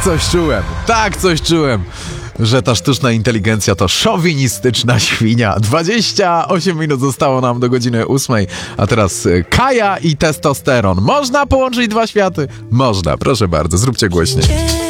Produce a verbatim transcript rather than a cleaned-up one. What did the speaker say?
coś czułem, tak coś czułem, że ta sztuczna inteligencja to szowinistyczna świnia. dwadzieścia osiem minut zostało nam do godziny ósmej, a teraz Kaja i testosteron. Można połączyć dwa światy? Można, proszę bardzo, zróbcie głośniej.